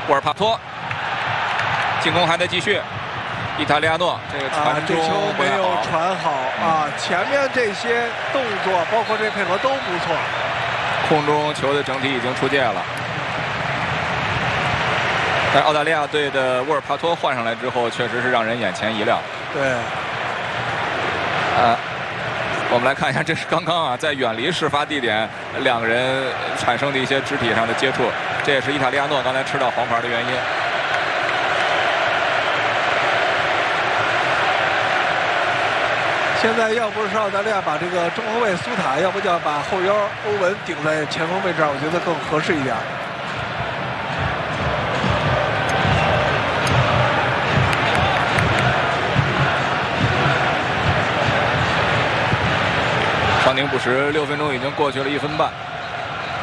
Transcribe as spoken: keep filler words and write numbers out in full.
沃尔帕托，进攻还得继续。伊塔利亚诺这个传中、 啊、这球没有传好啊！前面这些动作，包括这配合都不错。 空中球的整体已经出界了。但澳大利亚队的沃尔帕托换上来之后，确实是让人眼前一亮。 对。 呃，我们来看一下，这是刚刚啊，在远离事发地点两个人产生的一些肢体上的接触，这也是伊塔利亚诺刚才吃到黄牌的原因。 现在要不是澳大利亚把这个中后卫苏塔，要不就要把后腰欧文顶在前锋位置上，我觉得更合适一点。 伤停补时，六分钟已经过去了一分半。